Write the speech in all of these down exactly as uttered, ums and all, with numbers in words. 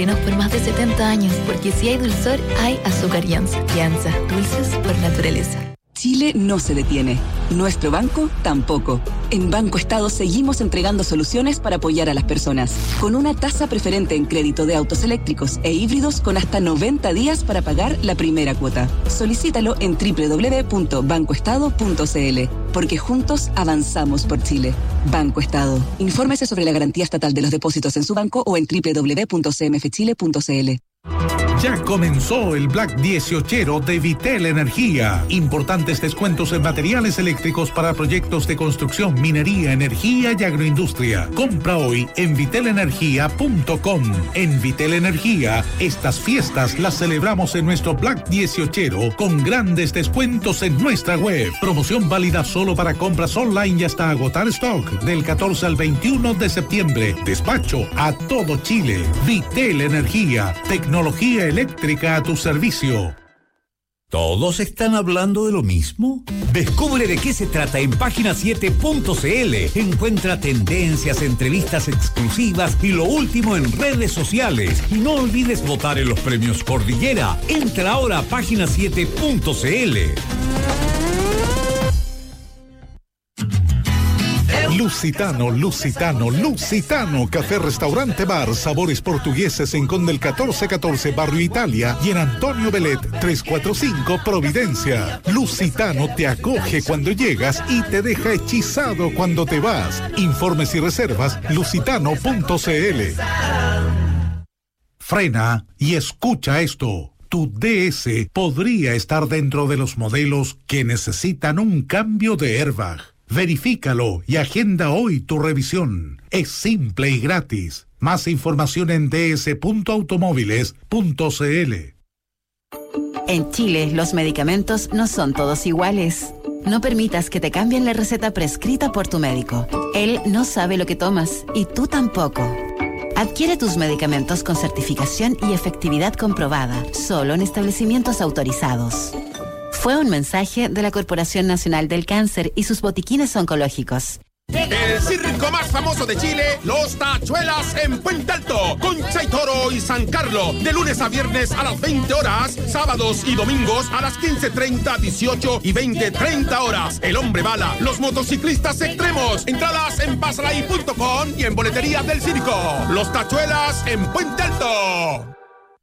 por más de setenta años, porque si hay dulzor, hay azúcar Yanza. Yanza, dulces por naturaleza. Chile no se detiene. Nuestro banco tampoco. En Banco Estado seguimos entregando soluciones para apoyar a las personas. Con una tasa preferente en crédito de autos eléctricos e híbridos con hasta noventa días para pagar la primera cuota. Solicítalo en doble u doble u doble u punto banco estado punto c l. Porque juntos avanzamos por Chile. Banco Estado. Infórmese sobre la garantía estatal de los depósitos en su banco o en doble u doble u doble u punto c m f chile punto c l. Ya comenzó el Black dieciocho de Vitel Energía. Importantes descuentos en materiales eléctricos para proyectos de construcción, minería, energía y agroindustria. Compra hoy en vitel energía punto com. En Vitel Energía, estas fiestas las celebramos en nuestro Black dieciocho con grandes descuentos en nuestra web. Promoción válida solo para compras online y hasta agotar stock del catorce al veintiuno de septiembre. Despacho a todo Chile. Vitel Energía. Tecnología eléctrica a tu servicio. ¿Todos están hablando de lo mismo? Descubre de qué se trata en página siete punto c l. Encuentra tendencias, entrevistas exclusivas y lo último en redes sociales. Y no olvides votar en los premios Cordillera. Entra ahora a página siete punto c l. Lusitano, Lusitano, Lusitano, café, restaurante, bar, sabores portugueses en Conde el catorce catorce, Barrio Italia, y en Antonio Belet trescientos cuarenta y cinco, Providencia. Lusitano te acoge cuando llegas y te deja hechizado cuando te vas. Informes y reservas, lusitano punto c l. Frena y escucha esto. Tu D S podría estar dentro de los modelos que necesitan un cambio de airbag. Verifícalo y agenda hoy tu revisión. Es simple y gratis. Más información en d s punto automóviles punto c l. En Chile, los medicamentos no son todos iguales. No permitas que te cambien la receta prescrita por tu médico. Él no sabe lo que tomas y tú tampoco. Adquiere tus medicamentos con certificación y efectividad comprobada, solo en establecimientos autorizados. Fue un mensaje de la Corporación Nacional del Cáncer y sus botiquines oncológicos. El circo más famoso de Chile, Los Tachuelas en Puente Alto, Concha y Toro y San Carlos, de lunes a viernes a las veinte horas, sábados y domingos a las quince treinta, dieciocho y veinte treinta horas. El Hombre Bala, los motociclistas extremos, entradas en pasaraí punto com y en boleterías del circo. Los Tachuelas en Puente Alto.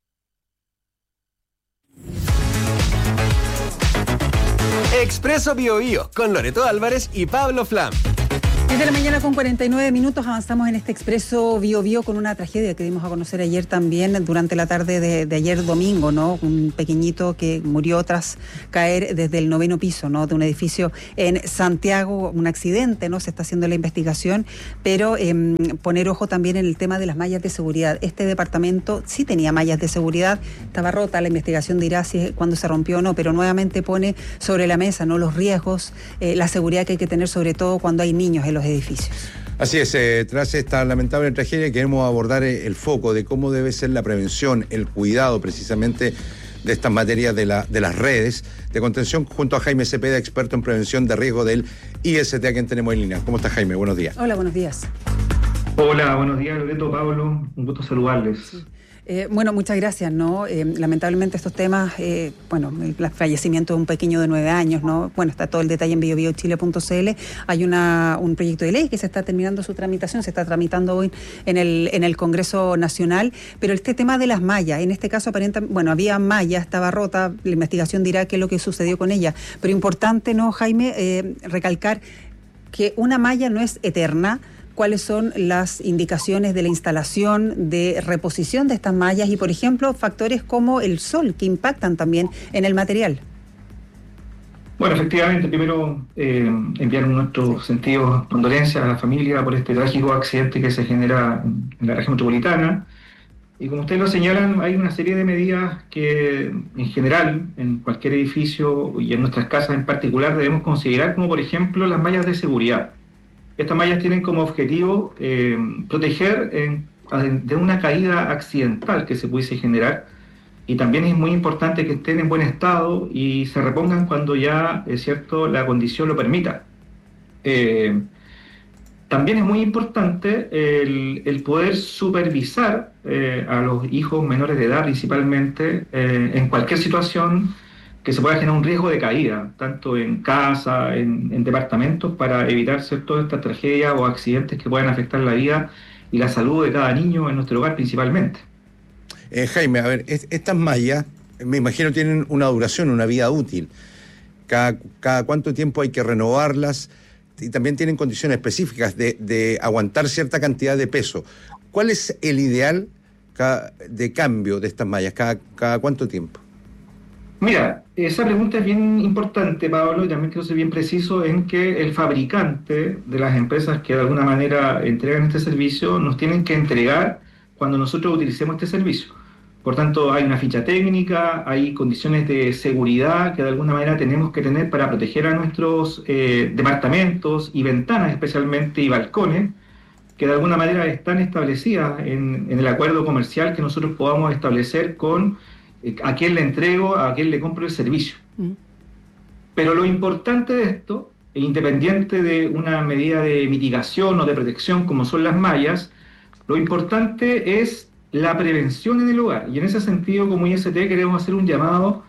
Expreso Bio Bio con Loreto Álvarez y Pablo Flam. Desde la mañana con cuarenta y nueve minutos avanzamos en este Expreso Bio Bio con una tragedia que dimos a conocer ayer también durante la tarde de, de ayer domingo, ¿no? Un pequeñito que murió tras caer desde el noveno piso, ¿no? De un edificio en Santiago, un accidente, ¿no? Se está haciendo la investigación, pero eh, poner ojo también en el tema de las mallas de seguridad. Este departamento sí tenía mallas de seguridad, estaba rota, la investigación dirá si cuándo se rompió o no, pero nuevamente pone sobre la mesa, ¿no? Los riesgos, eh, la seguridad que hay que tener, sobre todo cuando hay niños en los edificios. Así es, eh, tras esta lamentable tragedia queremos abordar el foco de cómo debe ser la prevención, el cuidado precisamente de estas materias de, la, de las redes de contención, junto a Jaime Cepeda, experto en prevención de riesgo del I S T, a quien tenemos en línea. ¿Cómo está, Jaime? Buenos días. Hola, buenos días. Hola, buenos días, Loreto, Pablo, un gusto saludarles. Sí. Eh, bueno, muchas gracias, ¿no? Eh, lamentablemente estos temas, eh, bueno, el fallecimiento de un pequeño de nueve años, ¿no? Bueno, está todo el detalle en bio bio chile punto c l. Hay una un proyecto de ley que se está terminando su tramitación, se está tramitando hoy en el en el Congreso Nacional, pero este tema de las mallas, en este caso aparenta, bueno, había malla, estaba rota, la investigación dirá qué es lo que sucedió con ella, pero importante, ¿no, Jaime? Eh, recalcar que una malla no es eterna. ¿Cuáles son las indicaciones de la instalación, de reposición de estas mallas y, por ejemplo, factores como el sol que impactan también en el material? Bueno, efectivamente, primero eh, enviar nuestros sentidos condolencias a la familia por este trágico accidente que se genera en la región metropolitana. Y como ustedes lo señalan, hay una serie de medidas que en general, en cualquier edificio y en nuestras casas en particular, debemos considerar, como por ejemplo las mallas de seguridad. Estas mallas tienen como objetivo eh, proteger eh, de una caída accidental que se pudiese generar, y también es muy importante que estén en buen estado y se repongan cuando ya, es cierto, la condición lo permita. Eh, también es muy importante el, el poder supervisar eh, a los hijos menores de edad principalmente eh, en cualquier situación que se pueda generar un riesgo de caída, tanto en casa, en, en departamentos, para evitar todas estas tragedias o accidentes que puedan afectar la vida y la salud de cada niño en nuestro hogar principalmente. Eh, Jaime, a ver, es, estas mallas, me imagino, tienen una duración, una vida útil. Cada, cada cuánto tiempo hay que renovarlas, y también tienen condiciones específicas de, de aguantar cierta cantidad de peso. ¿Cuál es el ideal de cambio de estas mallas? ¿Cada, cada cuánto tiempo? Mira, esa pregunta es bien importante, Pablo, y también quiero ser bien preciso en que el fabricante de las empresas que de alguna manera entregan este servicio nos tienen que entregar cuando nosotros utilicemos este servicio. Por tanto, hay una ficha técnica, hay condiciones de seguridad que de alguna manera tenemos que tener para proteger a nuestros eh, departamentos y ventanas especialmente y balcones, que de alguna manera están establecidas en, en el acuerdo comercial que nosotros podamos establecer con eh, a quién le entrego, a quién le compro el servicio. Mm. Pero lo importante de esto, e independiente de una medida de mitigación o de protección como son las mallas, lo importante es la prevención en el hogar, y en ese sentido como I S T queremos hacer un llamado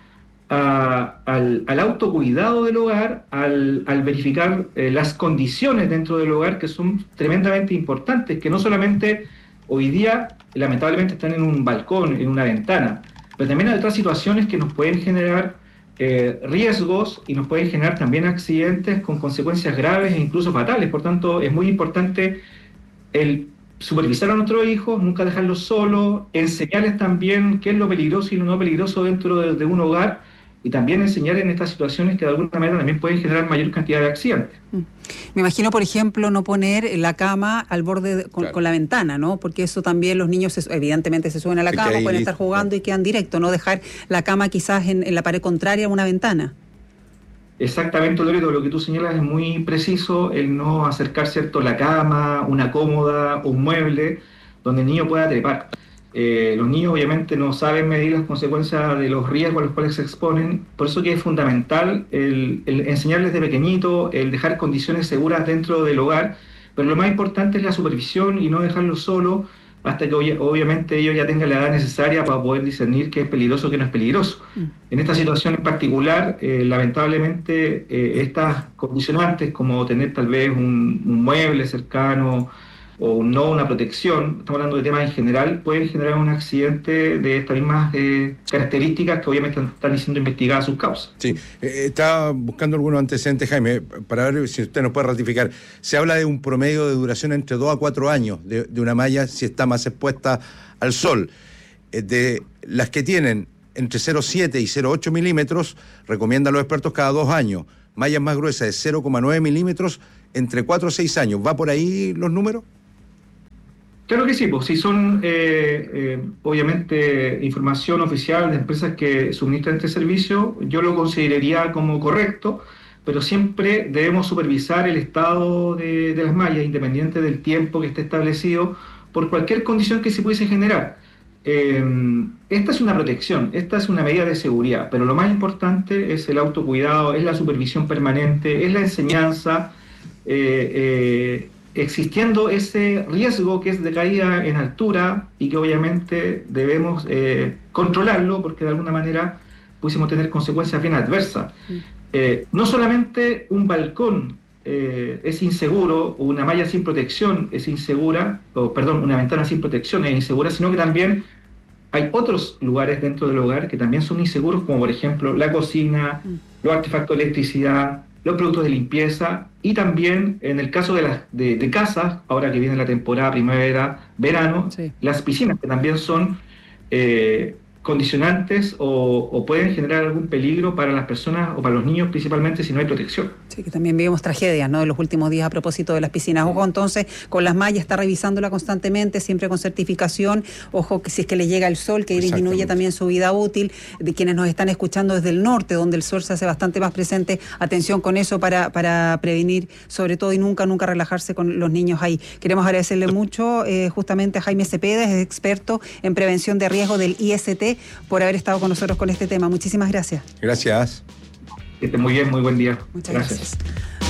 a, al, al autocuidado del hogar, al, al verificar eh, las condiciones dentro del hogar que son tremendamente importantes, que no solamente hoy día lamentablemente están en un balcón, en una ventana, pero también hay otras situaciones que nos pueden generar eh, riesgos y nos pueden generar también accidentes con consecuencias graves e incluso fatales. Por tanto, es muy importante el supervisar a nuestros hijos, nunca dejarlos solos, enseñarles también qué es lo peligroso y lo no peligroso dentro de, de un hogar, y también enseñar en estas situaciones que de alguna manera también pueden generar mayor cantidad de accidentes. Me imagino, por ejemplo, no poner la cama al borde de, con, claro. con la ventana, ¿no? Porque eso también los niños se, evidentemente se suben a la cama, pueden listo, estar jugando claro. y quedan directo, no dejar la cama quizás en, en la pared contraria a una ventana. Exactamente, Loreto, lo que tú señalas es muy preciso, el no acercar, ¿cierto?, la cama, una cómoda, un mueble, donde el niño pueda trepar. Eh, los niños obviamente no saben medir las consecuencias de los riesgos a los cuales se exponen, por eso que es fundamental el, el enseñarles de pequeñito, el dejar condiciones seguras dentro del hogar, pero lo más importante es la supervisión y no dejarlos solos hasta que obviamente ellos ya tengan la edad necesaria para poder discernir qué es peligroso y qué no es peligroso. Mm. En esta situación en particular, eh, lamentablemente, eh, estas condicionantes, como tener tal vez un, un mueble cercano o no una protección, estamos hablando de temas en general, pueden generar un accidente de estas mismas eh, características que obviamente están siendo investigadas sus causas. Sí, eh, estaba buscando algunos antecedentes, Jaime, para ver si usted nos puede ratificar. Se habla de un promedio de duración entre dos a cuatro años de, de una malla si está más expuesta al sol. Eh, de las que tienen entre cero coma siete y cero coma ocho milímetros, recomiendan los expertos cada dos años. Mallas más gruesas de cero coma nueve milímetros, entre cuatro a seis años. ¿Va por ahí los números? Claro que sí, pues si son eh, eh, obviamente información oficial de empresas que suministran este servicio, yo lo consideraría como correcto, pero siempre debemos supervisar el estado de, de las mallas, independiente del tiempo que esté establecido, por cualquier condición que se pudiese generar. Eh, esta es una protección, esta es una medida de seguridad, pero lo más importante es el autocuidado, es la supervisión permanente, es la enseñanza, eh, eh, existiendo ese riesgo que es de caída en altura y que obviamente debemos eh, controlarlo porque de alguna manera pudiésemos tener consecuencias bien adversas. Eh, no solamente un balcón eh, es inseguro, o una malla sin protección es insegura, o perdón, una ventana sin protección es insegura, sino que también hay otros lugares dentro del hogar que también son inseguros, como por ejemplo la cocina, los artefactos de electricidad, los productos de limpieza, y también en el caso de las de, de casas, ahora que viene la temporada primavera, verano, sí. las piscinas, que también son eh, condicionantes o, o pueden generar algún peligro para las personas o para los niños, principalmente si no hay protección. Sí, que también vivimos tragedias, ¿no?, en los últimos días a propósito de las piscinas. Ojo, entonces, con las mallas, está revisándola constantemente, siempre con certificación. Ojo, que si es que le llega el sol, que disminuye también su vida útil. De quienes nos están escuchando desde el norte, donde el sol se hace bastante más presente, atención con eso para, para prevenir, sobre todo, y nunca, nunca relajarse con los niños ahí. Queremos agradecerle mucho eh, justamente a Jaime Cepeda, es experto en prevención de riesgo del I S T, por haber estado con nosotros con este tema. Muchísimas gracias. Gracias. Que esté muy bien, muy buen día. Muchas gracias. gracias.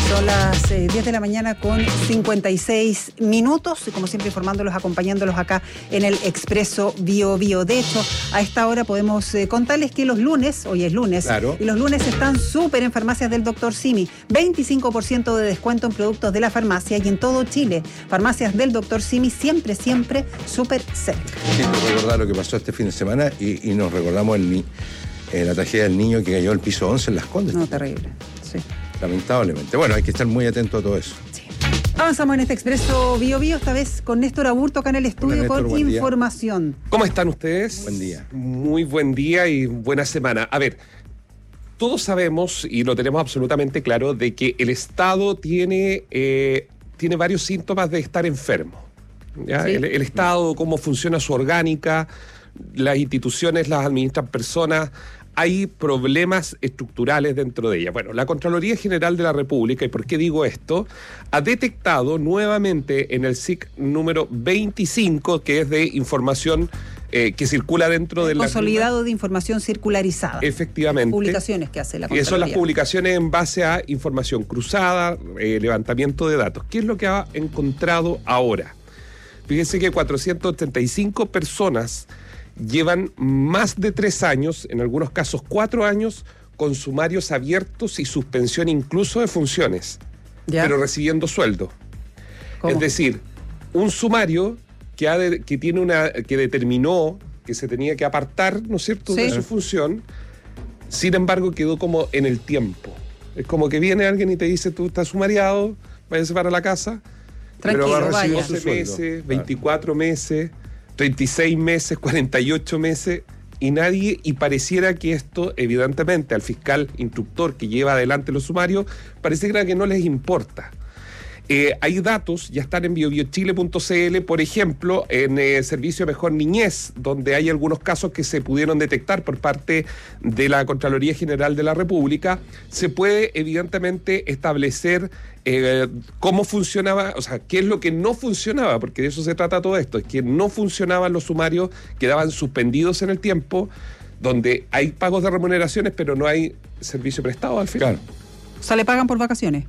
Son las eh, diez de la mañana con cincuenta y seis minutos y como siempre informándolos, acompañándolos acá en el Expreso Bio Bio. De hecho, a esta hora podemos eh, contarles que los lunes, hoy es lunes, claro. y los lunes están súper en farmacias del doctor Simi. veinticinco por ciento de descuento en productos de la farmacia y en todo Chile. Farmacias del doctor Simi siempre, siempre súper cerca. Sí, nos recordar lo que pasó este fin de semana y, y nos recordamos el, eh, la tragedia del niño que cayó al piso once en Las Condes. No, terrible, sí. Lamentablemente. Bueno, hay que estar muy atento a todo eso. Sí. Avanzamos en este Expreso Bio Bio, esta vez con Néstor Aburto acá en el estudio. Hola, Néstor, con información. ¿Cómo están ustedes? Buen día. Muy buen día y buena semana. A ver, todos sabemos y lo tenemos absolutamente claro de que el Estado tiene, eh, tiene varios síntomas de estar enfermo. ¿ya? Sí. El, el Estado, cómo funciona su orgánica, las instituciones las administran personas. Hay problemas estructurales dentro de ella. Bueno, la Contraloría General de la República, ¿y por qué digo esto?, ha detectado nuevamente en el S I C número veinticinco, que es de información eh, que circula dentro del... Consolidado de información circularizada. Efectivamente. Publicaciones que hace la Contraloría. Y son las publicaciones en base a información cruzada, eh, levantamiento de datos. ¿Qué es lo que ha encontrado ahora? Fíjense que cuatrocientas ochenta y cinco personas llevan más de tres años, en algunos casos cuatro años, con sumarios abiertos y suspensión incluso de funciones, ¿ya? Pero recibiendo sueldo. ¿Cómo? Es decir, un sumario que, ha de, que, tiene una, que determinó que se tenía que apartar, ¿no es cierto?, sí, de su función, sin embargo quedó como en el tiempo. Es como que viene alguien y te dice, tú estás sumariado, váyase para la casa, tranquilo, pero va a recibir vaya. doce meses, veinticuatro meses... treinta y seis meses, cuarenta y ocho meses, y nadie, y pareciera que esto, evidentemente, al fiscal instructor que lleva adelante los sumarios, pareciera que no les importa. Eh, hay datos, ya están en bio bio chile punto c l, por ejemplo, en el eh, Servicio Mejor Niñez, donde hay algunos casos que se pudieron detectar por parte de la Contraloría General de la República. Se puede, evidentemente, establecer eh, cómo funcionaba, o sea, qué es lo que no funcionaba, porque de eso se trata todo esto, es que no funcionaban los sumarios, quedaban suspendidos en el tiempo, donde hay pagos de remuneraciones, pero no hay servicio prestado al final. Claro. O sea, le pagan por vacaciones.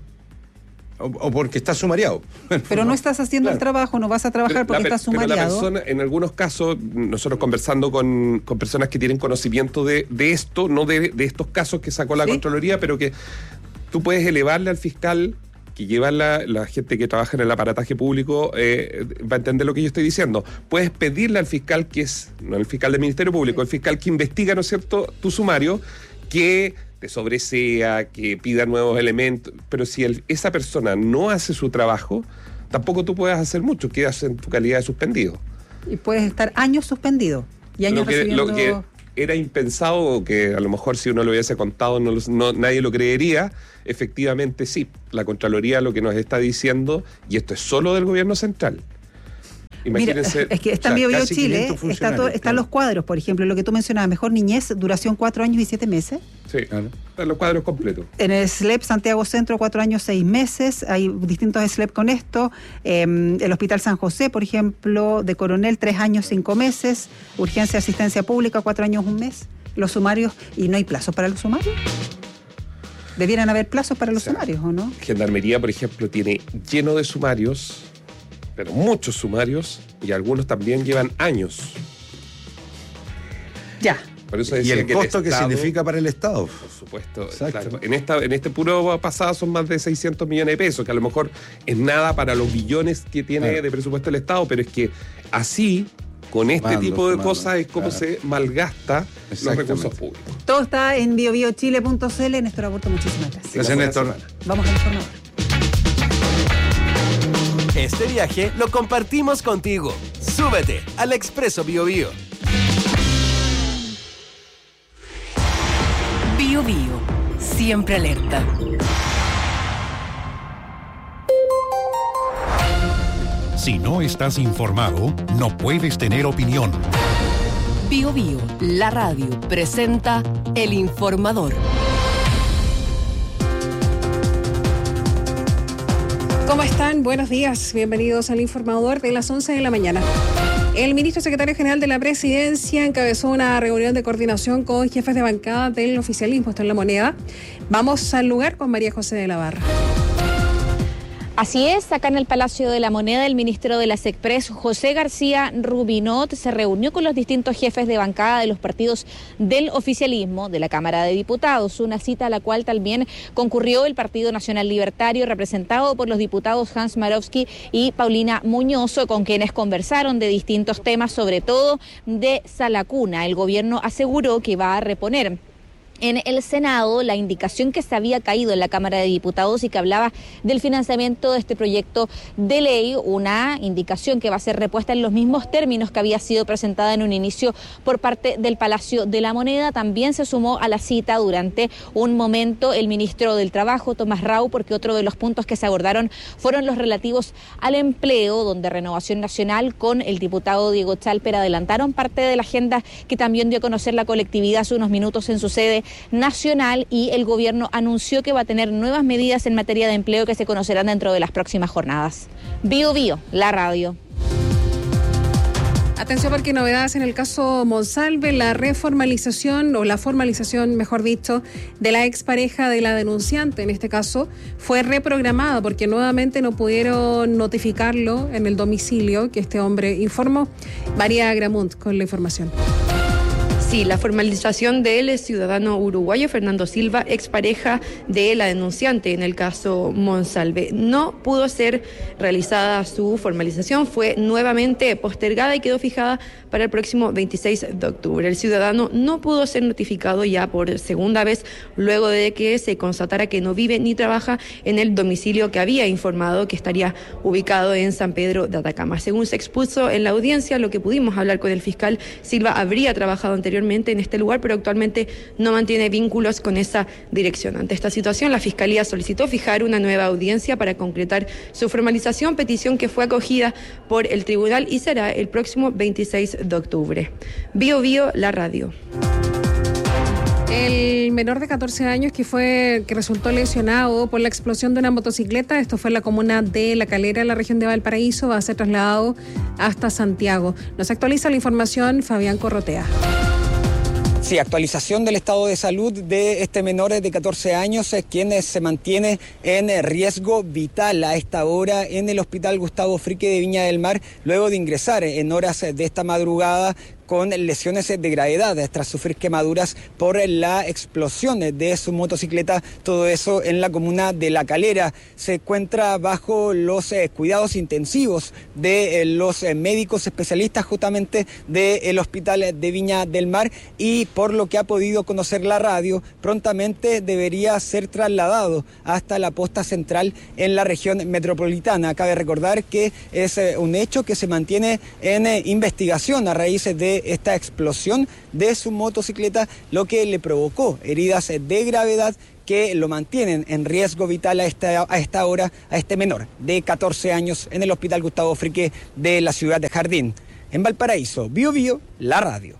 O, o porque estás sumariado. Pero no estás haciendo claro. el trabajo, no vas a trabajar porque la, estás sumariado. Pero la persona, en algunos casos, nosotros conversando con, con personas que tienen conocimiento de, de esto, no de, de estos casos que sacó la ¿Sí? Contraloría, pero que tú puedes elevarle al fiscal que lleva la, la gente que trabaja en el aparataje público, eh, va a entender lo que yo estoy diciendo. Puedes pedirle al fiscal, que es, no el fiscal del Ministerio Público, sí. el fiscal que investiga, ¿no es cierto?, tu sumario, que te sobresea, que pida nuevos elementos, pero si el, esa persona no hace su trabajo, tampoco tú puedes hacer mucho, quedas en tu calidad de suspendido. Y puedes estar años suspendido y años lo que, recibiendo... Lo que era impensado, que a lo mejor si uno lo hubiese contado no, no, nadie lo creería, efectivamente sí, la Contraloría lo que nos está diciendo, y esto es solo del gobierno central. Imagínense, Mira, es que está en o sea, Bio Bio Chile, está todo, están los cuadros, por ejemplo, lo que tú mencionabas, Mejor Niñez, duración cuatro años y siete meses. Sí, claro. Están los cuadros completos. En el S L E P Santiago Centro, cuatro años, seis meses, hay distintos S L E P con esto. Eh, el Hospital San José, por ejemplo, de Coronel, tres años, cinco meses. Urgencia de Asistencia Pública, cuatro años, un mes. Los sumarios, ¿y no hay plazo para los sumarios? Debieran haber plazos para los o sea, sumarios, ¿o no? Gendarmería, por ejemplo, tiene lleno de sumarios, pero muchos sumarios, y algunos también llevan años. Ya. Por eso y el que costo el que Estado, significa para el Estado. Por supuesto. Claro, en, esta, en este puro pasado son más de seiscientos millones de pesos, que a lo mejor es nada para los billones que tiene claro. de presupuesto el Estado, pero es que así, con este mando, tipo de mando, cosas, es como claro. se malgasta los recursos públicos. Todo está en bio bio chile punto c l. Néstor Aburto, muchísimas gracias. Gracias, Néstor. Semana. Vamos al informador. Este viaje lo compartimos contigo. Súbete al Expreso Bio Bio. Bio Bio, siempre alerta. Si no estás informado, no puedes tener opinión. Bio Bio, la radio, presenta El Informador. ¿Cómo están? Buenos días. Bienvenidos al Informador de las once de la mañana. El ministro secretario general de la Presidencia encabezó una reunión de coordinación con jefes de bancada del oficialismo, esto en La Moneda. Vamos al lugar con María José de la Barra. Así es, acá en el Palacio de la Moneda, el ministro de la SECPRES, José García Rubinot, se reunió con los distintos jefes de bancada de los partidos del oficialismo de la Cámara de Diputados, una cita a la cual también concurrió el Partido Nacional Libertario, representado por los diputados Hans Marowski y Paulina Muñoz, con quienes conversaron de distintos temas, sobre todo de Sala Cuna. El gobierno aseguró que va a reponer en el Senado la indicación que se había caído en la Cámara de Diputados y que hablaba del financiamiento de este proyecto de ley, una indicación que va a ser repuesta en los mismos términos que había sido presentada en un inicio por parte del Palacio de la Moneda. También se sumó a la cita durante un momento el ministro del Trabajo, Tomás Rau, porque otro de los puntos que se abordaron fueron los relativos al empleo, donde Renovación Nacional con el diputado Diego Chalper adelantaron parte de la agenda que también dio a conocer la colectividad hace unos minutos en su sede nacional, y el gobierno anunció que va a tener nuevas medidas en materia de empleo que se conocerán dentro de las próximas jornadas. Bio Bio, la radio. Atención, porque novedades en el caso Monsalve. La reformalización, o la formalización, mejor dicho, de la expareja de la denunciante, en este caso, fue reprogramada porque nuevamente no pudieron notificarlo en el domicilio que este hombre informó. María Gramunt con la información. Sí, la formalización de él, ciudadano uruguayo Fernando Silva, expareja de la denunciante en el caso Monsalve. No pudo ser realizada su formalización, fue nuevamente postergada y quedó fijada para el próximo veintiséis de octubre. El ciudadano no pudo ser notificado ya por segunda vez, luego de que se constatara que no vive ni trabaja en el domicilio que había informado que estaría ubicado en San Pedro de Atacama. Según se expuso en la audiencia, lo que pudimos hablar con el fiscal, Silva habría trabajado anteriormente en este lugar, pero actualmente no mantiene vínculos con esa dirección. Ante esta situación, la Fiscalía solicitó fijar una nueva audiencia para concretar su formalización, petición que fue acogida por el tribunal y será el próximo veintiséis de octubre. Bio Bio, la radio. El menor de catorce años que fue que resultó lesionado por la explosión de una motocicleta, esto fue en la comuna de La Calera, en la región de Valparaíso, va a ser trasladado hasta Santiago. Nos actualiza la información Fabián Corrotea. Sí, actualización del estado de salud de este menor de catorce años, quien se mantiene en riesgo vital a esta hora en el Hospital Gustavo Fricke de Viña del Mar, luego de ingresar en horas de esta madrugada con lesiones de gravedad tras sufrir quemaduras por la explosión de su motocicleta, todo eso en la comuna de La Calera. Se encuentra bajo los eh, cuidados intensivos de eh, los eh, médicos especialistas justamente del Hospital de Viña del Mar, y por lo que ha podido conocer la radio, prontamente debería ser trasladado hasta la posta central en la región metropolitana. Cabe recordar que es eh, un hecho que se mantiene en eh, investigación a raíz de esta explosión de su motocicleta, lo que le provocó heridas de gravedad que lo mantienen en riesgo vital a esta, a esta hora a este menor de catorce años en el Hospital Gustavo Fricke de la ciudad de Jardín. En Valparaíso, Bio Bio, la radio.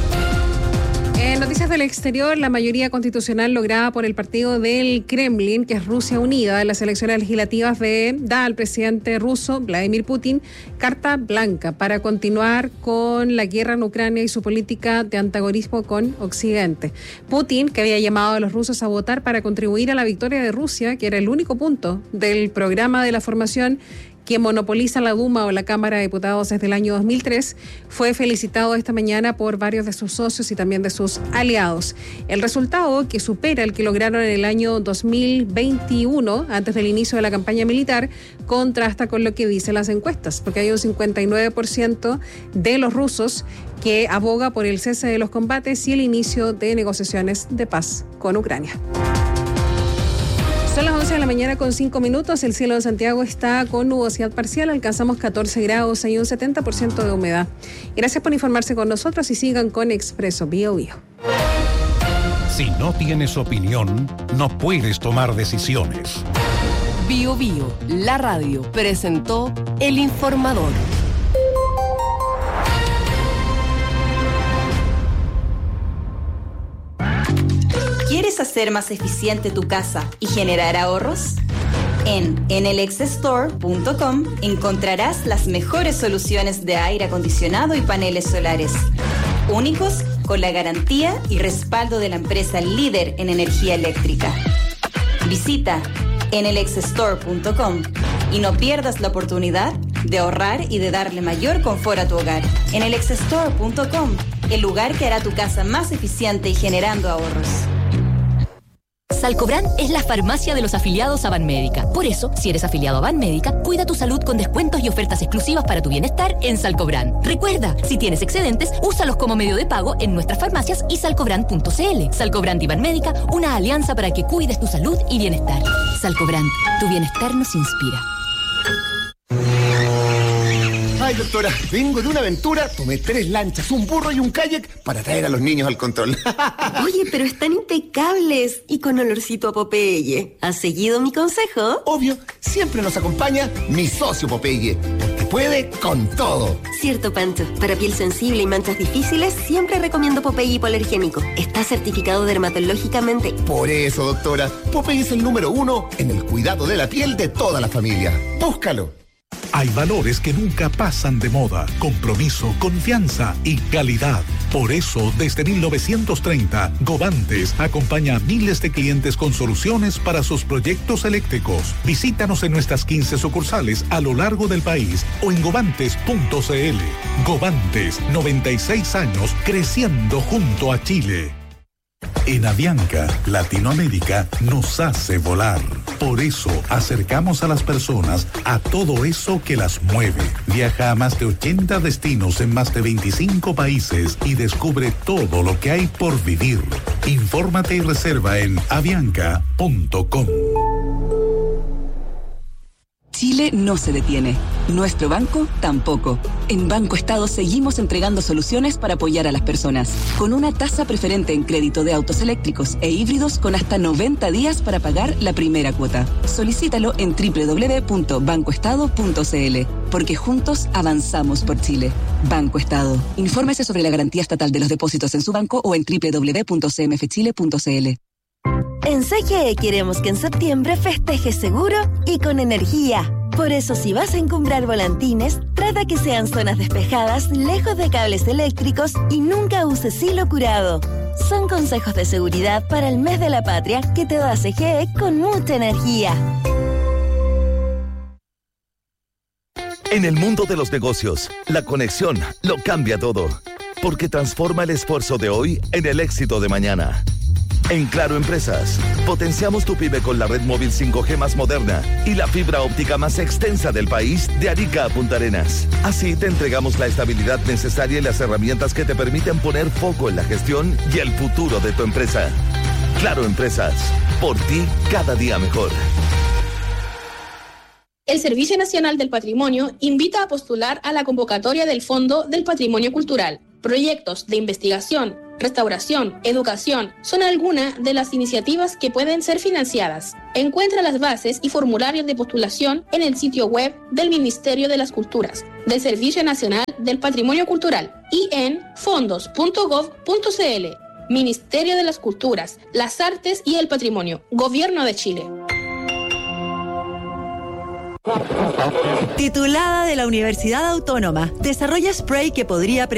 En noticias del exterior, la mayoría constitucional lograda por el partido del Kremlin, que es Rusia Unida, en las elecciones legislativas de, da al presidente ruso Vladimir Putin carta blanca para continuar con la guerra en Ucrania y su política de antagonismo con Occidente. Putin, que había llamado a los rusos a votar para contribuir a la victoria de Rusia, que era el único punto del programa de la formación que monopoliza la Duma o la Cámara de Diputados desde el año dos mil tres, fue felicitado esta mañana por varios de sus socios y también de sus aliados. El resultado, que supera el que lograron en el año dos mil veintiuno, antes del inicio de la campaña militar, contrasta con lo que dicen las encuestas, porque hay un cincuenta y nueve por ciento de los rusos que aboga por el cese de los combates y el inicio de negociaciones de paz con Ucrania. Son las once de la mañana con cinco minutos. El cielo de Santiago está con nubosidad parcial. Alcanzamos catorce grados y un setenta por ciento de humedad. Gracias por informarse con nosotros y sigan con Expreso Bio Bio. Si no tienes opinión, no puedes tomar decisiones. Bio Bio, la radio, presentó El Informador. ¿Quieres hacer más eficiente tu casa y generar ahorros? En enelex store punto com encontrarás las mejores soluciones de aire acondicionado y paneles solares, únicos con la garantía y respaldo de la empresa líder en energía eléctrica. Visita enelex store punto com Y no pierdas la oportunidad de ahorrar y de darle mayor confort a tu hogar. En el exstore punto com, el lugar que hará tu casa más eficiente y generando ahorros. Salcobran es la farmacia de los afiliados a Banmédica. Por eso, si eres afiliado a Banmédica, cuida tu salud con descuentos y ofertas exclusivas para tu bienestar en Salcobran. Recuerda, si tienes excedentes, úsalos como medio de pago en nuestras farmacias y salcobran punto cl. Salcobran y Banmédica, una alianza para que cuides tu salud y bienestar. Salcobran, tu bienestar nos inspira. Ay, doctora, vengo de una aventura, tomé tres lanchas, un burro y un kayak para traer a los niños al control. Oye, pero están impecables y con olorcito a Popeye. ¿Has seguido mi consejo? Obvio, siempre nos acompaña mi socio Popeye, porque puede con todo. Cierto, Pancho. Para piel sensible y manchas difíciles, siempre recomiendo Popeye hipoalergénico. Está certificado dermatológicamente. Por eso, doctora, Popeye es el número uno en el cuidado de la piel de toda la familia. Búscalo. Hay valores que nunca pasan de moda: compromiso, confianza y calidad. Por eso, desde mil novecientos treinta, Govantes acompaña a miles de clientes con soluciones para sus proyectos eléctricos. Visítanos en nuestras quince sucursales a lo largo del país o en govantes punto cl. Govantes, noventa y seis años creciendo junto a Chile. En Avianca, Latinoamérica nos hace volar. Por eso acercamos a las personas a todo eso que las mueve. Viaja a más de ochenta destinos en más de veinticinco países y descubre todo lo que hay por vivir. Infórmate y reserva en avianca punto com. Chile no se detiene. Nuestro banco tampoco. En Banco Estado seguimos entregando soluciones para apoyar a las personas. Con una tasa preferente en crédito de autos eléctricos e híbridos con hasta noventa días para pagar la primera cuota. Solicítalo en doble u doble u doble u punto banco estado punto cl. Porque juntos avanzamos por Chile. Banco Estado. Infórmese sobre la garantía estatal de los depósitos en su banco o en doble u doble u doble u punto c m f chile punto cl. En C G E queremos que en septiembre festejes seguro y con energía. Por eso, si vas a encumbrar volantines, trata que sean zonas despejadas, lejos de cables eléctricos y nunca uses hilo curado. Son consejos de seguridad para el mes de la patria que te da C G E con mucha energía. En el mundo de los negocios, la conexión lo cambia todo, porque transforma el esfuerzo de hoy en el éxito de mañana. En Claro Empresas, potenciamos tu pyme con la red móvil cinco G más moderna y la fibra óptica más extensa del país de Arica a Punta Arenas. Así te entregamos la estabilidad necesaria y las herramientas que te permiten poner foco en la gestión y el futuro de tu empresa. Claro Empresas, por ti cada día mejor. El Servicio Nacional del Patrimonio invita a postular a la convocatoria del Fondo del Patrimonio Cultural. Proyectos de investigación, restauración, educación son algunas de las iniciativas que pueden ser financiadas. Encuentra las bases y formularios de postulación en el sitio web del Ministerio de las Culturas, del Servicio Nacional del Patrimonio Cultural y en fondos punto gov punto cl. Ministerio de las Culturas, las Artes y el Patrimonio, Gobierno de Chile. Titulada de la Universidad Autónoma, desarrolla spray que podría